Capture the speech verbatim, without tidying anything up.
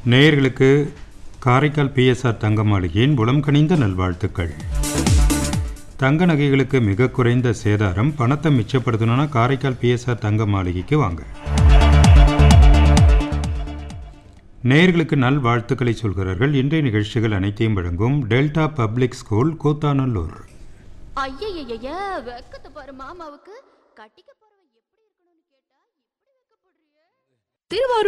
நேயர்களுக்கு காரைக்கால் பிஎஸ்ஆர் தங்க மாளிகையின் உளம் கனிந்த நல்வாழ்த்துக்கள். தங்க நகைகளுக்கு மிக குறைந்த சேதாரம், பணத்தை மிச்சப்படுத்தணும்னா காரைக்கால் பிஎஸ்ஆர் தங்க மாளிகைக்கு வாங்க. நேயர்களுக்கு நல்வாழ்த்துக்களை சொல்கிறார்கள். இன்றைய நிகழ்ச்சிகள் அனைத்தையும் வழங்கும் டெல்டா பப்ளிக் ஸ்கூல் கூத்தாநல்லூர். ஐயையைய வெக்கத்தை பாரு மாமாவுக்கு. கட்டிக்க போறவன் எப்படி இருக்கணும்னு கேட்டா இப்படி வெக்கப்படுறியே. திருவாரூர்